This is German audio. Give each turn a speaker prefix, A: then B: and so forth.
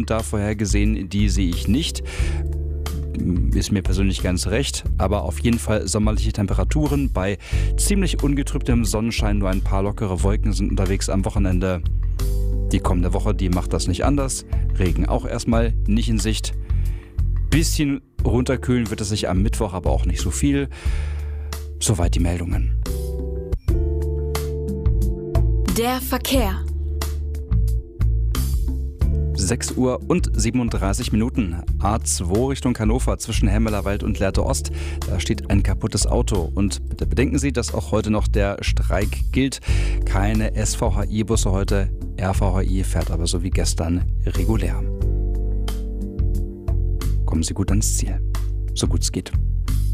A: und da vorhergesehen, die sehe ich nicht. Ist mir persönlich ganz recht, aber auf jeden Fall sommerliche Temperaturen bei ziemlich ungetrübtem Sonnenschein. Nur ein paar lockere Wolken sind unterwegs am Wochenende. Die kommende Woche, die macht das nicht anders. Regen auch erstmal nicht in Sicht. Bisschen runterkühlen wird es sich am Mittwoch, aber auch nicht so viel. Soweit die Meldungen.
B: Der Verkehr.
A: 6 Uhr und 37 Minuten. A2 Richtung Hannover zwischen Hemmelerwald und Lehrte Ost. Da steht ein kaputtes Auto. Und bitte bedenken Sie, dass auch heute noch der Streik gilt. Keine SVHI-Busse heute. RVHI fährt aber so wie gestern regulär. Kommen Sie gut ans Ziel. So gut es geht.